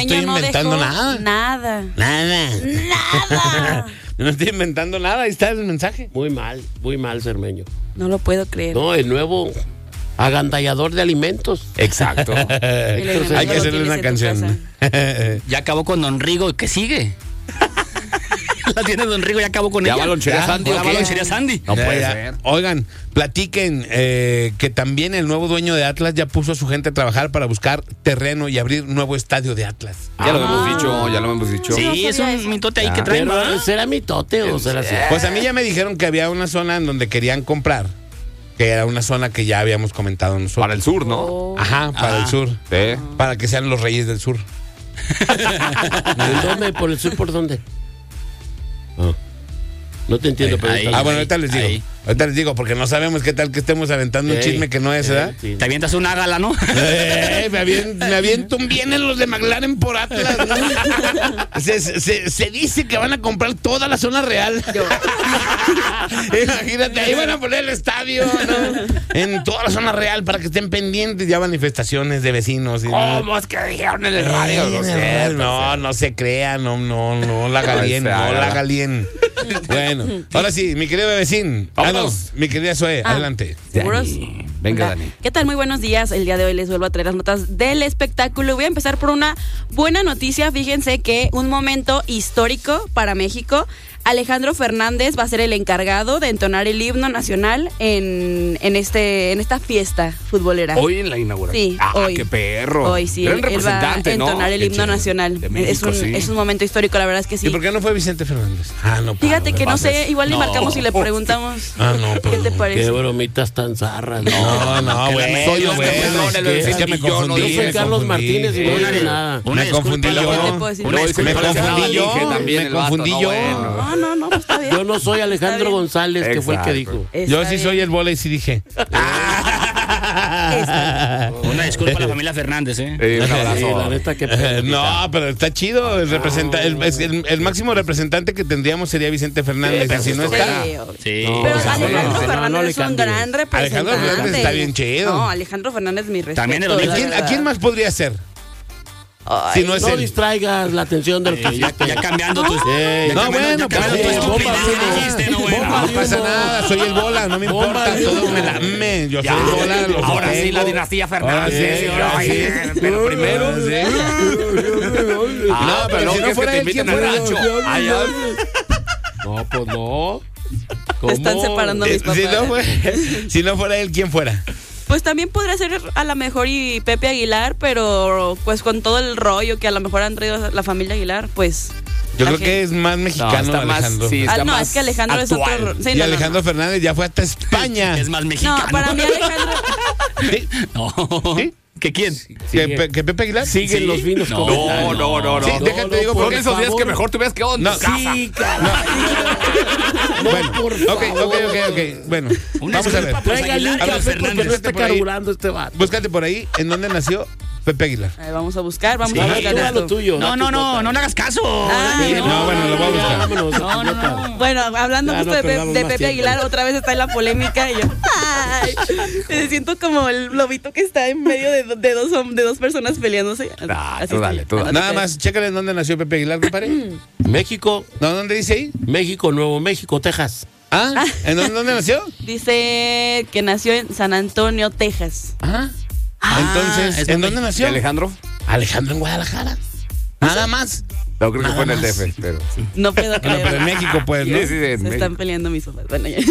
estoy inventando nada. Nada. No estoy inventando nada, ahí está el mensaje. Muy mal, Cermeño. No lo puedo creer. No, el nuevo agandallador de alimentos. Exacto. Hay que hacerle una canción. Ya acabó con Don Rigo, ¿qué sigue? La tiene Don Rigo, ya acabó con ¿Ya ella. va lonchería Sandy? ¿Ya va lonchería Sandy? No puede Ya. ser. Oigan, platiquen que también el nuevo dueño de Atlas ya puso a su gente a trabajar para buscar terreno y abrir un nuevo estadio de Atlas. Ya lo hemos dicho. Sí, No es sabía un eso. mitote ahí que traen. Pero, ¿verdad? ¿será mitote o será así? Pues a mí ya me dijeron que había una zona en donde querían comprar, que era una zona que ya habíamos comentado nosotros. Para el sur, ¿no? Oh. Ajá, para el sur. Sí. Para que sean los reyes del sur. ¿En dónde? ¿Por el sur por dónde? No te entiendo, pero... Ahí. Bueno, ahorita les digo. Ahí. Ahorita les digo, porque no sabemos qué tal que estemos aventando un chisme que no es, ¿verdad? Sí. Te avientas una gala, ¿no? Me aviento un bien en los de McLaren por Atlas, ¿no? Se dice que van a comprar toda la zona real. Imagínate, ahí van a poner el estadio, ¿no? En toda la zona real para que estén pendientes ya manifestaciones de vecinos. ¿Cómo es que dijeron en el radio? No se crea, no la galien, no la galien. Bueno, ahora sí, mi querido vecino. Mi querida Zoe, adelante. ¿Seguros? Venga, Dani. ¿Qué tal? Muy buenos días. El día de hoy les vuelvo a traer las notas del espectáculo. Voy a empezar por una buena noticia. Fíjense que un momento histórico para México. Alejandro Fernández va a ser el encargado de entonar el himno nacional en esta fiesta futbolera. Hoy en la inauguración. Sí, hoy. Qué perro. Hoy sí, Gran él va a representante, ¿no? entonar el Qué himno chévere. nacional. De México, es un momento histórico, la verdad es que sí. ¿Y por qué no fue Vicente Fernández? No. Fíjate que no sé, pases. igual le marcamos y le preguntamos. No, ¿Qué te Qué parece? bromitas tan zarras. No, güey. Soy Yo, bueno, es que me confundí. Yo soy Carlos Martínez y no Una- dije nada. Me confundí disculpa, yo. ¿Qué te puedo decir? Una disculpa, Me confundí yo. Dije también Me el vato, confundí no, yo. bueno. No, pues está bien. Yo no soy Alejandro Está bien. González, que fue el que Exacto. dijo. Yo Está sí bien. soy el bola y sí dije. Una disculpa a la familia Fernández, ¿eh? Un abrazo. Sí, la neta, qué pena. No, pero está chido. El máximo representante que tendríamos sería Vicente Fernández. Sí, Si no pero está. Sí. Pero o sea, Alejandro no, Fernández no le es un cambies. gran representante. Alejandro Fernández está bien chido. No, Alejandro Fernández, mi respeto. También de la los verdad. ¿A quién más podría ser? Ay, Si no es No él. distraigas la atención del que Ya cambiando tus... Ey, No, bueno, ya cambiando pues, tu bomba estupidez, de humo. dijiste, no, bueno. Bomba No de pasa humo. nada, soy el bola, no me Bomba importa, de todo humo. me lame. Yo Ya, soy el bola, lo ahora sí, sostengo. la dinastía Fernández. Ahora sí, Ay, ahora sí. pero primero. No, pero si no fuera él, ¿quién fuera? No, pues no. Te están separando mis papás. Si no fuera él, ¿quién fuera? Pues también podría ser a lo mejor y Pepe Aguilar, pero pues con todo el rollo que a lo mejor han traído la familia Aguilar, pues... Yo la creo que gente- es más mexicano está más, Alejandro. sí, está no, más es que Alejandro actual. es otro... sí, Y no, Alejandro Fernández ya fue hasta España. Es más no, mexicano. no, para mí Alejandro... ¿Sí? No. ¿Sí? ¿Que quién? ¿Que Pepe Aguilar? Siguen los finos No. comentarios. No. Sí, déjate digo Por porque esos días favor. que mejor tú veas qué onda. No, Sí, caray. Bueno, por ok. Bueno, Una vamos a ver. disculpa por Traiga el Aguilar, café porque Fernández. no está por ahí. carburando este vato. Búscate por ahí en dónde nació Pepe Aguilar. A ver, vamos a buscar, vamos Sí. a A ver, buscar tú haz lo esto. tuyo. No le hagas caso. Ay, No, bueno, lo voy a buscar. Vámonos. No. Bueno, hablando Ya, justo no de, perdamos de más Pepe tiempo. Aguilar, otra vez está en la polémica y yo, ay, me siento como el lobito que está en medio de dos personas peleándose. Así tú dale, estoy. tú dale. Nada más, chécale en dónde nació Pepe Aguilar, compadre. México, ¿No? ¿Dónde dice ahí? México, Nuevo México, Texas. ¿En dónde nació? Dice que nació en San Antonio, Texas. Entonces, es ¿en donde- dónde ¿Y nació? Alejandro? Alejandro en Guadalajara. Nada más. No, creo que Nada fue en el más. DF, pero... No puedo No, pero en creer. México, pues, ¿no? Sí, en Se México. están peleando mis papás. Bueno, ya.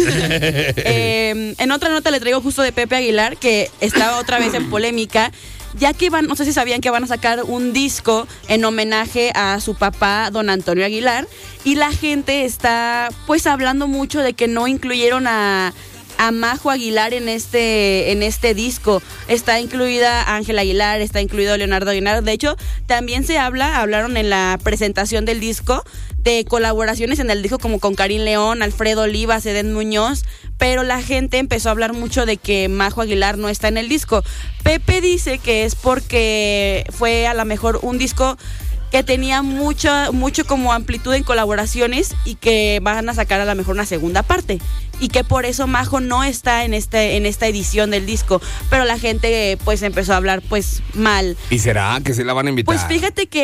En otra nota le traigo justo de Pepe Aguilar, que estaba otra vez en polémica, ya que no sé si sabían que van a sacar un disco en homenaje a su papá, don Antonio Aguilar, y la gente está pues hablando mucho de que no incluyeron a Majo Aguilar en este disco. Está incluida Ángela Aguilar, está incluido Leonardo Aguilar. De hecho, también hablaron en la presentación del disco de colaboraciones en el disco como con Karim León, Alfredo Olivas, Eden Muñoz, pero la gente empezó a hablar mucho de que Majo Aguilar no está en el disco. Pepe dice que es porque fue a lo mejor un disco que tenía mucho como amplitud en colaboraciones y que van a sacar a lo mejor una segunda parte y que por eso Majo no está en esta edición del disco, pero la gente pues empezó a hablar pues mal. ¿Y será que se la van a invitar? Pues fíjate que